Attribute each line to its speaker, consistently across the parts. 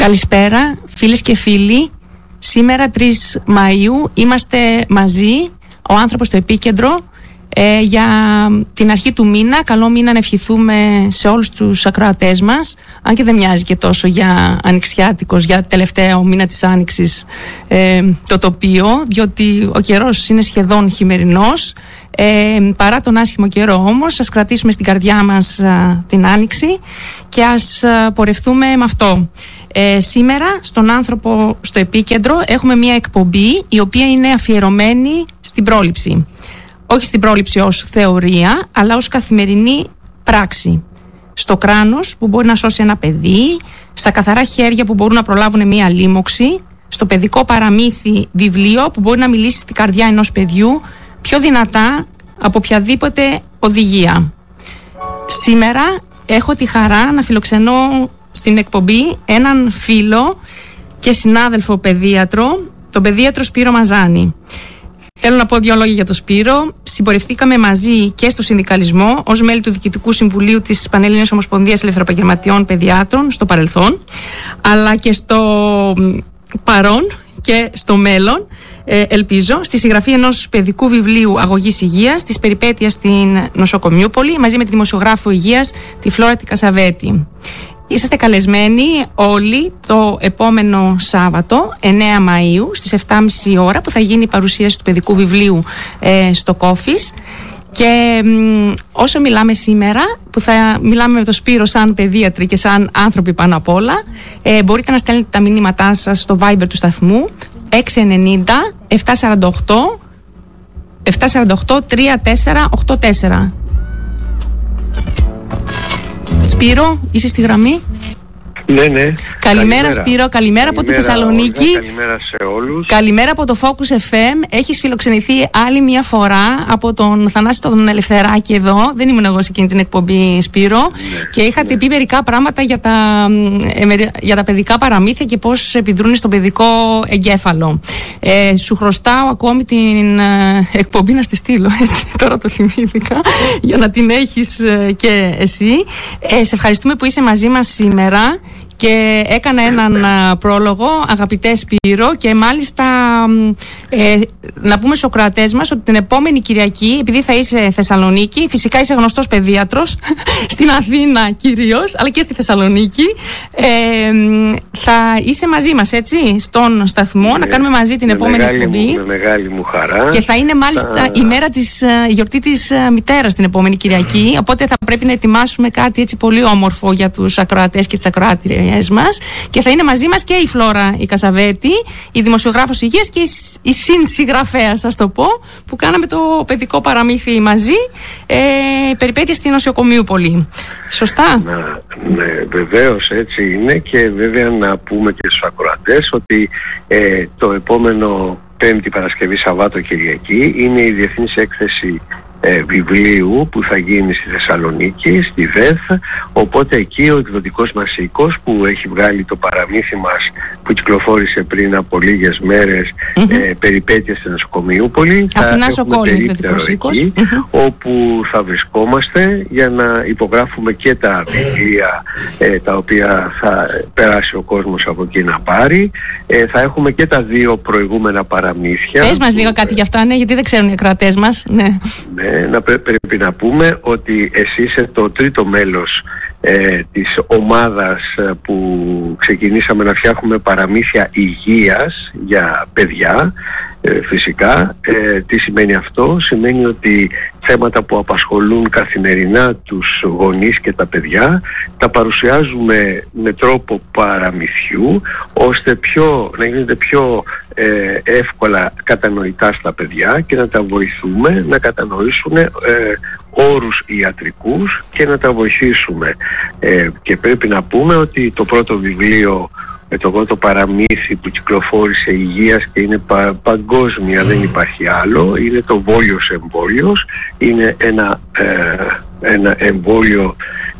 Speaker 1: Καλησπέρα φίλες και φίλοι. Σήμερα 3 Μαΐου είμαστε μαζί, ο άνθρωπος στο επίκεντρο, για την αρχή του μήνα. Καλό μήνα να ευχηθούμε σε όλους τους ακροατές μας, αν και δεν μοιάζει και τόσο για ανοιξιάτικος, για τελευταίο μήνα της Άνοιξης το τοπίο, διότι ο καιρός είναι σχεδόν χειμερινός. Παρά τον άσχημο καιρό όμως, ας κρατήσουμε στην καρδιά μας την Άνοιξη και ας πορευτούμε με αυτό. Σήμερα στον άνθρωπο στο επίκεντρο έχουμε μια εκπομπή η οποία είναι αφιερωμένη στην πρόληψη. Όχι στην πρόληψη ως θεωρία, αλλά ως καθημερινή πράξη. Στο κράνος που μπορεί να σώσει ένα παιδί, στα καθαρά χέρια που μπορούν να προλάβουν μια λίμωξη, στο παιδικό παραμύθι βιβλίο που μπορεί να μιλήσει στην καρδιά ενός παιδιού πιο δυνατά από οποιαδήποτε οδηγία. Σήμερα έχω τη χαρά να φιλοξενώ στην εκπομπή έναν φίλο και συνάδελφο παιδίατρο, τον παιδίατρο Σπύρο Μαζάνη. Θέλω να πω 2 λόγια για τον Σπύρο. Συμπορευθήκαμε μαζί και στο συνδικαλισμό ως μέλη του Διοικητικού Συμβουλίου της Πανελλήνιας Ομοσπονδίας Ελευθεροεπαγγελματιών Παιδιάτρων στο παρελθόν, αλλά και στο παρόν και στο μέλλον, ελπίζω, στη συγγραφή ενός παιδικού βιβλίου αγωγής υγείας, της περιπέτειας στην Νοσοκομιούπολη, μαζί με τη δημοσιογράφο υγείας, τη Φλόρα τη Κασαβέτη. Είσαστε καλεσμένοι όλοι το επόμενο Σάββατο, 9 Μαΐου, στις 7.30 ώρα, που θα γίνει η παρουσίαση του παιδικού βιβλίου στο Κόφις. Και όσο μιλάμε σήμερα, που θα μιλάμε με τον Σπύρο σαν παιδίατροι και σαν άνθρωποι πάνω απ' όλα, μπορείτε να στέλνετε τα μηνύματά σας στο Viber του σταθμού 690 748 3484. Σπύρο, είσαι στη γραμμή?
Speaker 2: Ναι.
Speaker 1: Καλημέρα Σπύρο, καλημέρα από τη Θεσσαλονίκη.
Speaker 2: Όλγα, καλημέρα σε όλους.
Speaker 1: Καλημέρα από το Focus FM. Έχεις φιλοξενηθεί άλλη μια φορά από τον Θανάση τον Ελευθεράκη εδώ. Δεν ήμουν εγώ σε εκείνη την εκπομπή, Σπύρο. Ναι, και είχατε πει μερικά πράγματα για τα παιδικά παραμύθια και πώς επιδρούν στον παιδικό εγκέφαλο. Σου χρωστάω ακόμη την εκπομπή να στη στείλω, έτσι, τώρα το θυμήθηκα, για να την έχεις και εσύ. Σε ευχαριστούμε που είσαι μαζί μας σήμερα. Και έκανα έναν πρόλογο, αγαπητέ Σπύρο, και μάλιστα να πούμε στους ακροατές μας ότι την επόμενη Κυριακή, επειδή θα είσαι Θεσσαλονίκη, φυσικά είσαι γνωστός παιδίατρος, στην Αθήνα κυρίως, αλλά και στη Θεσσαλονίκη, θα είσαι μαζί μας, έτσι, στον σταθμό, να κάνουμε μαζί την επόμενη εκπομπή.
Speaker 2: Με μεγάλη μου χαρά.
Speaker 1: Και θα είναι μάλιστα η μέρα της γιορτή της μητέρας την επόμενη Κυριακή, οπότε θα πρέπει να ετοιμάσουμε κάτι έτσι πολύ όμορφο για τους ακροατές και τις ακροάτριες μας. Και θα είναι μαζί μας και η Φλόρα η Κασαβέτη, η δημοσιογράφος υγείας και η συνσυγγραφέα, ας το πω, που κάναμε το παιδικό παραμύθι μαζί, περιπέτειες στη Νοσοκομιούπολη. Σωστά?
Speaker 2: Ναι, βεβαίως έτσι είναι. Και βέβαια να πούμε και στους ακροατές ότι το επόμενο Πέμπτη, Παρασκευή, Σαββάτο, Κυριακή είναι η Διεθνής Έκθεση βιβλίου που θα γίνει στη Θεσσαλονίκη, στη ΔΕΘ. Οπότε εκεί ο εκδοτικός μας οίκος που έχει βγάλει το παραμύθι μας που κυκλοφόρησε πριν από λίγες μέρες, περιπέτειες στη Νοσοκομιούπολη, θα έχουμε περίπτερο εκεί, όπου θα βρισκόμαστε για να υπογράφουμε και τα βιβλία τα οποία θα περάσει ο κόσμος από εκεί να πάρει. Θα έχουμε και τα 2 προηγούμενα παραμύθια.
Speaker 1: Πες μας λίγο κάτι για αυτά, ναι, γιατί δεν ξέρουν οι ακροατές μας. Ναι.
Speaker 2: Πρέπει να πούμε ότι εσύ είσαι το 3ο μέλος της ομάδας που ξεκινήσαμε να φτιάχνουμε παραμύθια υγείας για παιδιά. Φυσικά, τι σημαίνει αυτό? Σημαίνει ότι θέματα που απασχολούν καθημερινά τους γονείς και τα παιδιά τα παρουσιάζουμε με τρόπο παραμυθιού, ώστε να γίνονται πιο εύκολα κατανοητά στα παιδιά και να τα βοηθούμε να κατανοήσουν όρους ιατρικούς και να τα βοηθήσουμε. Και πρέπει να πούμε ότι το πρώτο βιβλίο, το πρώτο παραμύθι που κυκλοφόρησε υγείας και είναι παγκόσμια, δεν υπάρχει άλλο, είναι το Βόλιος Εμβόλιος. Είναι ένα εμβόλιο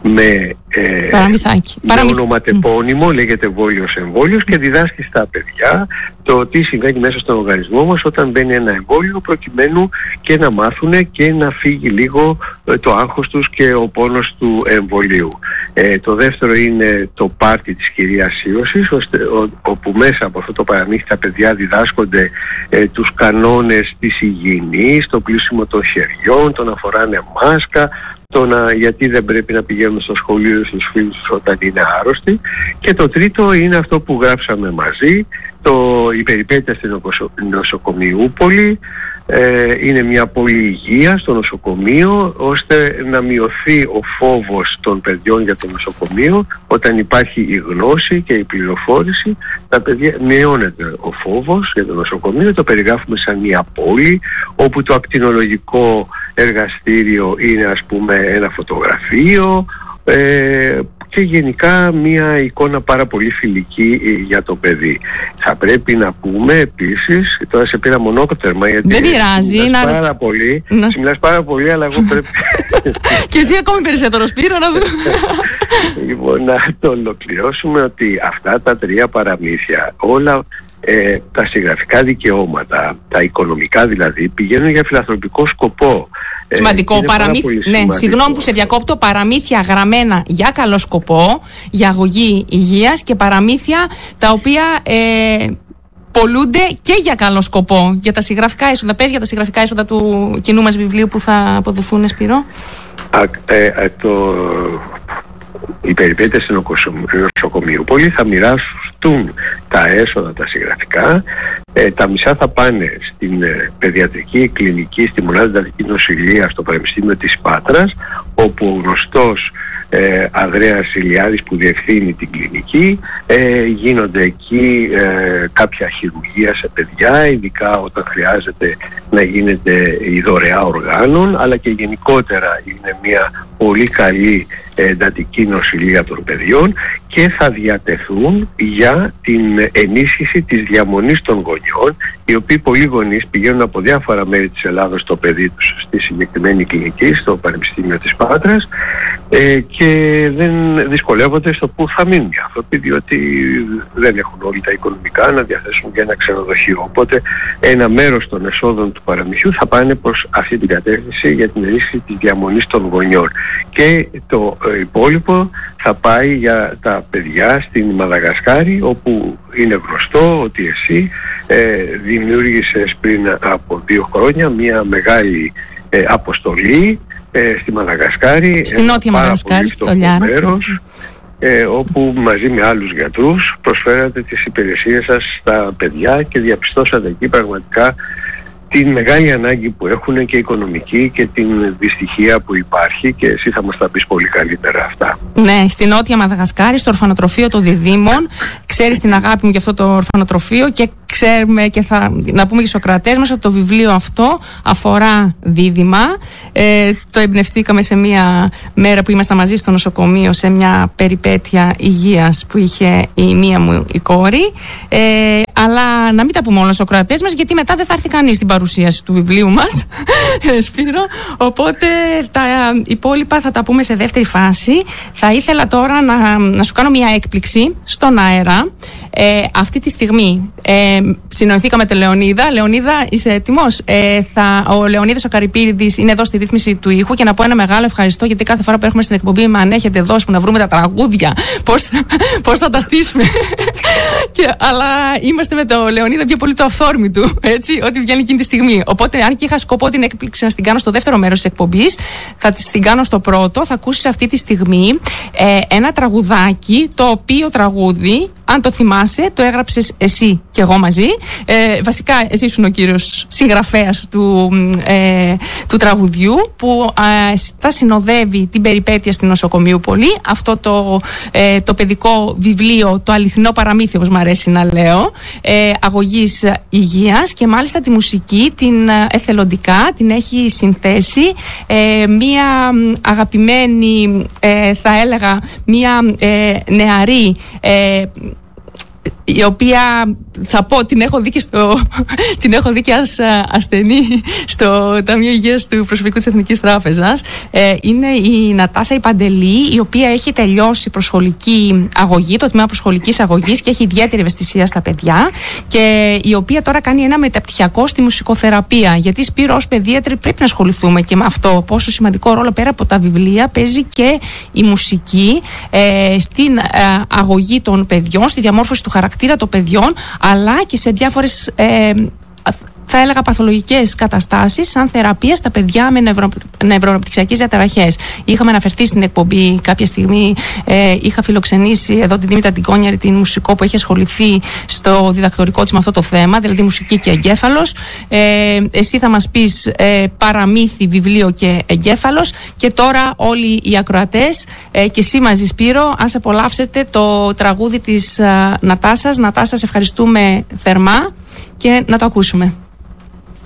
Speaker 2: με ονοματεπώνυμο, λέγεται εμβόλιος εμβόλιος, και διδάσκει στα παιδιά το τι συμβαίνει μέσα στον οργανισμό μας όταν μπαίνει ένα εμβόλιο, προκειμένου και να μάθουν και να φύγει λίγο το άγχος τους και ο πόνος του εμβολίου. Το δεύτερο είναι το πάρτι της κυρίας Ήωσης, όπου μέσα από αυτό το παραμύθι τα παιδιά διδάσκονται τους κανόνες της υγιεινής, το πλύσιμο των χεριών, το να φοράνε μάσκα, γιατί δεν πρέπει να πηγαίνουν στο σχολείο στους φίλους τους όταν είναι άρρωστοι. Και το τρίτο είναι αυτό που γράψαμε μαζί, η περιπέτεια στην νοσοκομιούπολη. Είναι μια πόλη υγεία στο νοσοκομείο, ώστε να μειωθεί ο φόβος των παιδιών για το νοσοκομείο. Όταν υπάρχει η γνώση και η πληροφόρηση, τα παιδιά, μειώνεται ο φόβος για το νοσοκομείο. Το περιγράφουμε σαν μια πόλη όπου το ακτινολογικό εργαστήριο είναι, ας πούμε, ένα φωτογραφείο, και γενικά μια εικόνα πάρα πολύ φιλική για το παιδί. Θα πρέπει να πούμε επίσης, τώρα σε πήρα μονόκτερμα, γιατί
Speaker 1: δεν πειράζει,
Speaker 2: μιλάς πάρα πολύ, αλλά εγώ πρέπει
Speaker 1: και εσύ ακόμη περισσότερο, Σπύρο, να δούμε.
Speaker 2: Λοιπόν, να το ολοκληρώσουμε ότι αυτά τα τρία παραμύθια, όλα τα συγγραφικά δικαιώματα, τα οικονομικά δηλαδή, πηγαίνουν για φιλανθρωπικό σκοπό.
Speaker 1: Σημαντικό παραμύθι. Ναι, συγγνώμη που σε διακόπτω. Παραμύθια γραμμένα για καλό σκοπό, για αγωγή υγείας, και παραμύθια τα οποία πολλούνται και για καλό σκοπό. Για τα συγγραφικά έσοδα. Πες για τα συγγραφικά έσοδα του κοινού μας βιβλίου που θα αποδοθούν, Σπύρο.
Speaker 2: Οι περιπέτειες στην νοσοκομιούπολη θα μοιράσουν τα έσοδα τα συγγραφικά. Τα μισά θα πάνε στην παιδιατρική κλινική, στη μονάδα εντατικής νοσηλείας στο Πανεπιστήμιο της Πάτρας, όπου ο γνωστός Ανδρέας Ηλιάδης που διευθύνει την κλινική, γίνονται εκεί κάποια χειρουργία σε παιδιά, ειδικά όταν χρειάζεται να γίνεται η δωρεά οργάνων, αλλά και γενικότερα είναι μια πολύ καλή εντατική νοσηλεία των παιδιών, και θα διατεθούν για την ενίσχυση της διαμονής των γονιών, οι οποίοι πολλοί γονείς πηγαίνουν από διάφορα μέρη της Ελλάδος στο παιδί τους στη συγκεκριμένη κλινική, στο Πανεπιστήμιο της Πάτρας, και δεν δυσκολεύονται στο που θα μείνουν οι άνθρωποι, διότι δεν έχουν όλοι τα οικονομικά να διαθέσουν για ένα ξενοδοχείο. Οπότε ένα μέρος των εσόδων του παραμυθιού θα πάνε προς αυτή την κατεύθυνση για την ενίσχυση της διαμονής των γονιών, και το υπόλοιπο θα πάει για τα παιδιά στην Μαδαγασκάρη, όπου είναι γνωστό ότι εσύ δημιούργησες πριν από 2 χρόνια μια μεγάλη αποστολή στη Μαδαγασκάρη,
Speaker 1: στη Νότια Μαδαγασκάρη, στο Λιάρο,
Speaker 2: όπου μαζί με άλλους γιατρούς προσφέρατε τις υπηρεσίες σας στα παιδιά και διαπιστώσατε εκεί πραγματικά την μεγάλη ανάγκη που έχουν και οικονομική και την δυστυχία που υπάρχει, και εσύ θα μας τα πεις πολύ καλύτερα αυτά.
Speaker 1: Ναι, στη Νότια Μαδαγασκάρη, στο ορφανοτροφείο των Διδήμων. Ξέρεις την αγάπη μου για αυτό το ορφανοτροφείο, και ξέρουμε, και να πούμε και στους ακροατές μας, ότι το βιβλίο αυτό αφορά δίδυμα. Το εμπνευστήκαμε σε μια μέρα που ήμασταν μαζί στο νοσοκομείο, σε μια περιπέτεια υγείας που είχε η μία μου η κόρη. Αλλά να μην τα πούμε όλα στους ακροατές μας, γιατί μετά δεν θα έρθει κανείς στην παρουσίαση του βιβλίου μας, Σπύρο. Οπότε τα υπόλοιπα θα τα πούμε σε δεύτερη φάση. Θα ήθελα τώρα να σου κάνω μια έκπληξη στον αέρα. Αυτή τη στιγμή συνοηθήκαμε με τη Λεωνίδα. Λεωνίδα, είσαι έτοιμος? Ο Λεωνίδας ο Καρυπίδης είναι εδώ στη ρύθμιση του ήχου, και να πω ένα μεγάλο ευχαριστώ, γιατί κάθε φορά που έρχομαι στην εκπομπή με ανέχεται δώσει που να βρούμε τα τραγούδια, πώς θα τα στήσουμε. Αλλά είμαστε με το Λεωνίδα πιο πολύ το αυθόρμητο, έτσι, ό,τι βγαίνει εκείνη τη στιγμή. Οπότε, αν και είχα σκοπό την έκπληξη να την κάνω στο δεύτερο μέρος της εκπομπής, θα την κάνω στο πρώτο. Θα ακούσεις αυτή τη στιγμή ένα τραγουδάκι, το οποίο τραγούδι, αν το θυμάσαι, το έγραψες εσύ και εγώ μαζί. Βασικά, εσύ ήσουν ο κύριος συγγραφέας του τραγουδιού, που θα συνοδεύει την περιπέτεια στην νοσοκομιούπολη. Αυτό το παιδικό βιβλίο, το αληθινό παραμύθι, όπως μου αρέσει να λέω, αγωγής υγείας, και μάλιστα τη μουσική την εθελοντικά την έχει συνθέσει μία αγαπημένη, θα έλεγα, μία νεαρή, η οποία θα πω, την έχω δει και ως ασθενή στο Ταμείο Υγείας του Προσωπικού της Εθνικής Τράπεζας. Είναι η Νατάσα η Παντελή, η οποία έχει τελειώσει προσχολική αγωγή, το τμήμα προσχολικής αγωγής, και έχει ιδιαίτερη ευαισθησία στα παιδιά, και η οποία τώρα κάνει ένα μεταπτυχιακό στη μουσικοθεραπεία. Γιατί, Σπύρο, ως παιδίατροι πρέπει να ασχοληθούμε και με αυτό. Πόσο σημαντικό ρόλο πέρα από τα βιβλία παίζει και η μουσική στην αγωγή των παιδιών, στη διαμόρφωση του χαρακτήρα των παιδιών, αλλά και σε διάφορες θα έλεγα παθολογικές καταστάσεις, σαν θεραπεία στα παιδιά με νευροαναπτυξιακές διαταραχές. Είχαμε αναφερθεί στην εκπομπή κάποια στιγμή, είχα φιλοξενήσει εδώ την Δήμητρα την Κόνιαρη, την μουσικό που έχει ασχοληθεί στο διδακτορικό της με αυτό το θέμα, δηλαδή μουσική και εγκέφαλος. Εσύ θα μας πεις παραμύθι, βιβλίο και εγκέφαλος, και τώρα όλοι οι ακροατές και εσύ μαζί, Σπύρο, ας απολαύσετε το τραγούδι της Νατάσας. Νατάσα, σε ευχαριστούμε θερμά και να το ακούσουμε.